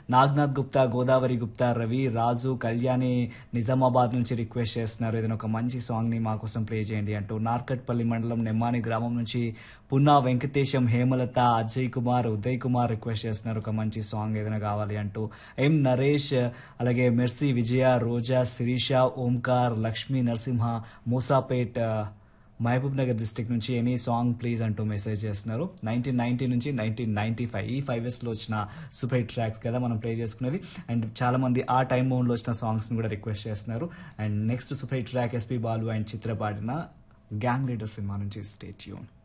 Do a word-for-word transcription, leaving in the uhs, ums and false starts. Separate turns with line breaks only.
నాగ్నాథ్ గుప్తా, గోదావరి గుప్తా, రవి, రాజు, కళ్యాణి నిజామాబాద్ నుంచి రిక్వెస్ట్ చేస్తున్నారు ఏదైనా ఒక మంచి సాంగ్ని మా కోసం ప్లే చేయండి అంటూ. నార్కట్పల్లి మండలం నెమ్మాని గ్రామం నుంచి పున్నా వెంకటేశం, హేమలత, అజయ్ కుమార్, ఉదయ్ కుమార్ రిక్వెస్ట్ చేస్తున్నారు ఒక మంచి సాంగ్ ఏదైనా కావాలి అంటూ. ఎం నరేష్, అలాగే మెర్సీ, విజయ, రోజా, శిరీష, ఓంకార్, లక్ష్మీ నరసింహ, మూసాపేట్, మహబూబ్ నగర్ డిస్ట్రిక్ట్ నుంచి ఎనీ సాంగ్ ప్లీజ్ అంటూ మెసేజ్ చేస్తున్నారు. నైన్టీన్ నైన్టీ నుంచి నైన్టీన్ నైన్టీ ఫైవ్ ఈ ఫైవ్ ఇయర్స్లో వచ్చిన సూపర్ హిట్ ట్రాక్స్ కదా మనం ప్లే చేసుకునేది. అండ్ చాలా మంది ఆ టైం బౌండ్లో వచ్చిన సాంగ్స్ని కూడా రిక్వెస్ట్ చేస్తున్నారు. And next super hit track SP Balu and చిత్ర పాడిన గ్యాంగ్ లీడర్ సినిమా నుంచి స్టే ట్యూన్.